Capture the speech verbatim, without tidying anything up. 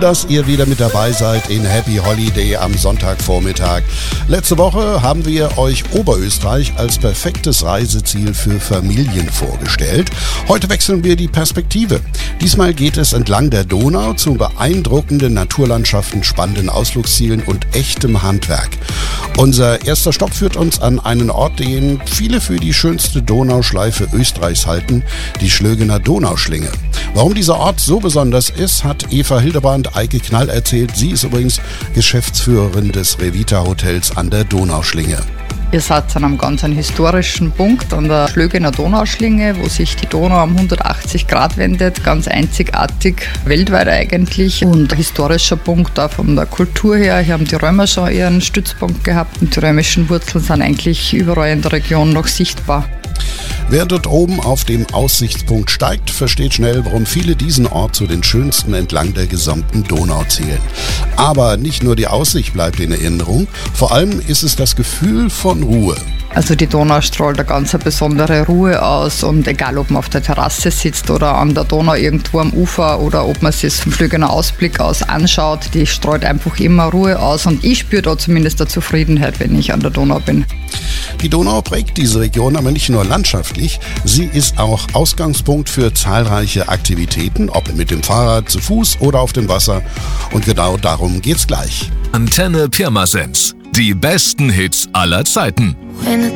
dass ihr wieder mit dabei seid in Happy Holiday am Sonntagvormittag. Letzte Woche haben wir euch Oberösterreich als perfektes Reiseziel für Familien vorgestellt. Heute wechseln wir die Perspektive. Diesmal geht es entlang der Donau zu beeindruckenden Naturlandschaften, spannenden Ausflugszielen und echtem Handwerk. Unser erster Stopp führt uns an einen Ort, den viele für die schönste Donauschleife Österreichs halten, die Schlögener Donauschlinge. Warum dieser Ort so besonders ist, hat Eva Hildebrand Eike Knall erzählt. Sie ist übrigens Geschäftsführerin des Revita Hotels an der Donauschlinge. Ihr seid an einem ganz einen historischen Punkt an der Schlögener Donauschlinge, wo sich die Donau um hundertachtzig Grad wendet, ganz einzigartig, weltweit eigentlich. Und ein historischer Punkt auch von der Kultur her. Hier haben die Römer schon ihren Stützpunkt gehabt und die römischen Wurzeln sind eigentlich überall in der Region noch sichtbar. Wer dort oben auf dem Aussichtspunkt steigt, versteht schnell, warum viele diesen Ort zu den schönsten entlang der gesamten Donau zählen. Aber nicht nur die Aussicht bleibt in Erinnerung, vor allem ist es das Gefühl von Ruhe. Also die Donau strahlt eine ganz besondere Ruhe aus und egal, ob man auf der Terrasse sitzt oder an der Donau irgendwo am Ufer oder ob man sich vom Schlögener Ausblick aus anschaut, die strahlt einfach immer Ruhe aus und ich spüre da zumindest eine Zufriedenheit, wenn ich an der Donau bin. Die Donau prägt diese Region aber nicht nur landschaftlich, sie ist auch Ausgangspunkt für zahlreiche Aktivitäten, ob mit dem Fahrrad, zu Fuß oder auf dem Wasser. Und genau darum geht's gleich. Antenne Pirmasens. Die besten Hits aller Zeiten.